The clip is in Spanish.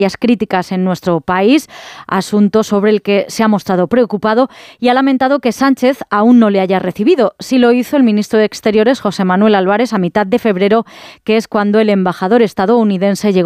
críticas en nuestro país, asunto sobre el que se ha mostrado preocupado y ha lamentado que Sánchez aún no le haya recibido. Sí lo hizo el ministro de Exteriores, José Manuel Álvarez, a mitad de febrero, que es cuando el embajador estadounidense llegó